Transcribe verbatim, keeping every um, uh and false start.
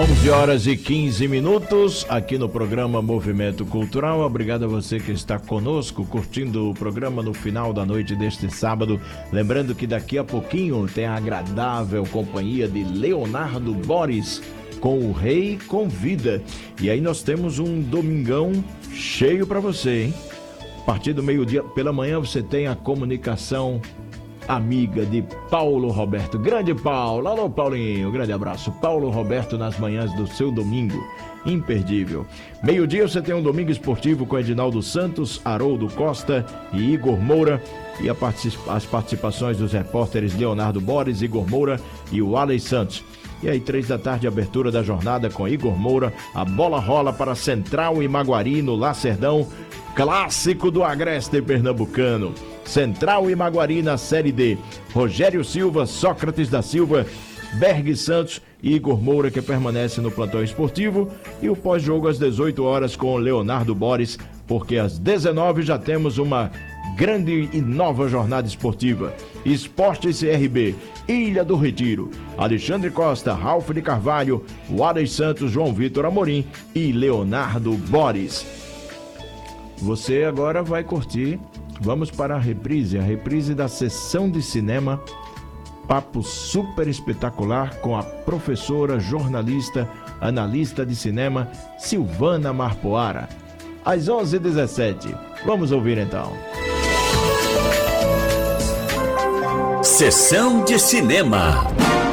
onze horas e quinze minutos, aqui no programa Movimento Cultural. Obrigado a você que está conosco, curtindo o programa no final da noite deste sábado. Lembrando que daqui a pouquinho tem a agradável companhia de Leonardo Boris com o Rei Convida. E aí nós temos um domingão cheio para você, hein? A partir do meio-dia, pela manhã, você tem a comunicação amiga de Paulo Roberto. Grande Paulo, alô Paulinho, grande abraço. Paulo Roberto nas manhãs do seu domingo, imperdível. Meio-dia você tem um domingo esportivo com Edinaldo Santos, Haroldo Costa e Igor Moura. E a particip... as participações dos repórteres Leonardo Boris, Igor Moura e o Alex Santos. E aí, três da tarde, abertura da jornada com Igor Moura. A bola rola para Central e Maguari no Lacerdão, clássico do Agreste pernambucano. Central e Maguari na Série D. Rogério Silva, Sócrates da Silva, Berg Santos e Igor Moura, que permanece no plantão esportivo. E o pós-jogo às dezoito horas com Leonardo Boris, porque às dezenove já temos uma grande e nova jornada esportiva. Esporte C R B, Ilha do Retiro. Alexandre Costa, Ralf de Carvalho, Wallace Santos, João Vitor Amorim e Leonardo Boris. Você agora vai curtir. Vamos para a reprise, a reprise da sessão de cinema, papo super espetacular com a professora, jornalista, analista de cinema, Silvana Marpoara, às onze e dezessete. Vamos ouvir então. Sessão de cinema.